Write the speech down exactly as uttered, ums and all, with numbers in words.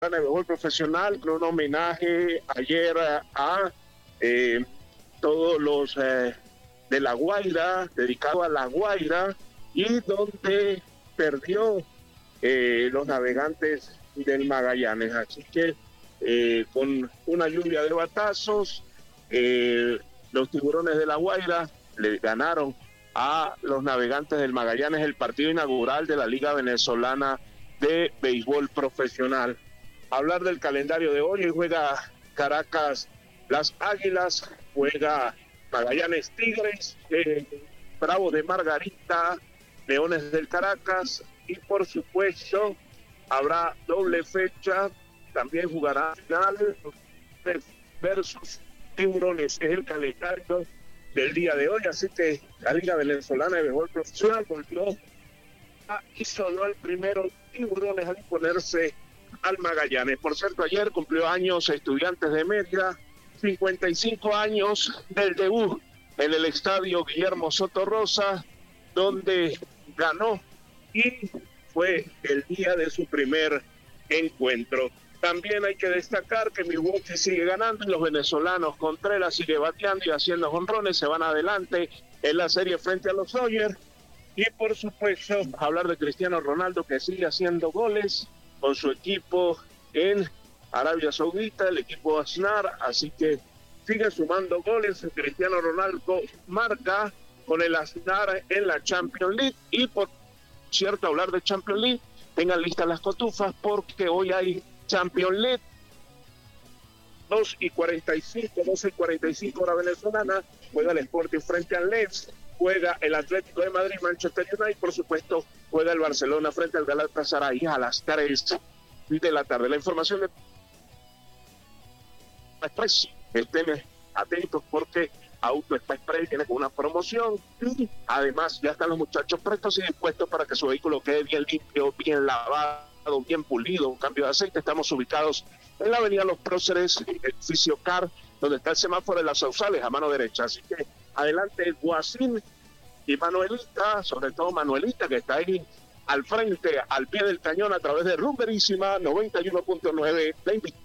de béisbol profesional, con un homenaje ayer a, a eh, todos los eh, de La Guaira, dedicado a La Guaira, y donde perdió eh, los navegantes del Magallanes. Así que eh, con una lluvia de batazos, eh, los tiburones de La Guaira le ganaron a los navegantes del Magallanes el partido inaugural de la Liga Venezolana de Béisbol Profesional. Hablar del calendario de hoy: hoy juega Caracas las Águilas, juega Magallanes Tigres, eh, Bravos de Margarita, Leones del Caracas, y por supuesto habrá doble fecha, también jugará final versus Tiburones. Es el calendario del día de hoy, así que la Liga Venezolana de Béisbol Profesional volvió y sonó el primero Tiburones al imponerse al Magallanes. Por cierto, ayer cumplió años Estudiantes de Mérida, cincuenta y cinco años del debut en el estadio Guillermo Soto Rosa, donde ganó y fue el día de su primer encuentro. También hay que destacar que Milwaukee sigue ganando y los venezolanos Contreras sigue bateando y haciendo jonrones, se van adelante en la serie frente a los Dodgers. Y por supuesto, hablar de Cristiano Ronaldo, que sigue haciendo goles con su equipo en Arabia Saudita, el equipo Aznar, así que sigue sumando goles. Cristiano Ronaldo marca con el Aznar en la Champions League. Y por cierto, hablar de Champions League, tengan listas las cotufas porque hoy hay Champions League, dos y cuarenta y cinco, doce y cuarenta y cinco hora venezolana, juega el Sporting frente al Lens, juega el Atlético de Madrid, Manchester United, por supuesto, juega el Barcelona frente al Galatasaray a las tres de la tarde. La información de Express, estén atentos porque Auto Express tiene una promoción y además ya están los muchachos prestos y dispuestos para que su vehículo quede bien limpio, bien lavado, bien pulido, un cambio de aceite. Estamos ubicados en la avenida Los Próceres, edificio Car, donde está el semáforo de las Sausales a mano derecha. Así que adelante Guasín y Manuelita, sobre todo Manuelita, que está ahí al frente, al pie del cañón, a través de Rumberísima noventa y uno punto nueve. La invitación